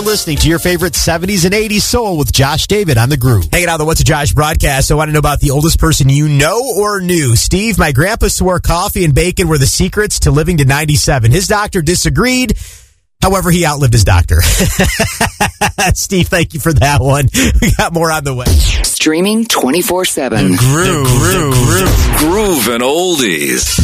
listening to your favorite 70s and 80s soul with Josh David on The Groove. Hanging out on the What's a Josh broadcast. I want to know about the oldest person you know or knew. Steve, my grandpa swore coffee and bacon were the secrets to living to 97. His doctor disagreed. However, he outlived his doctor. Steve, thank you for that one. We got more on the way. Streaming 24/7. Groove and oldies.